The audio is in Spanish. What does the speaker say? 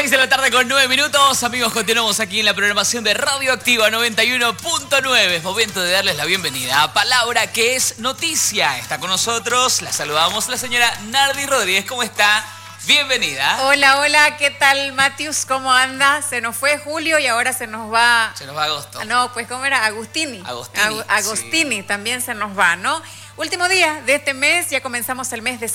6 de la tarde con 9 minutos. Amigos, continuamos aquí en la programación de Radioactiva 91.9. Es momento de darles la bienvenida a Palabra que es Noticia. Está con nosotros, la saludamos, la señora Nardi Rodríguez. ¿Cómo está? Bienvenida. Hola, hola, ¿qué tal, Matius? ¿Cómo anda? Se nos fue Julio y ahora se nos va... Se nos va agosto. No, pues, ¿cómo era? Agustini. Agostini, Agostini sí. también se nos va, ¿no? Último día de este mes, ya comenzamos el mes de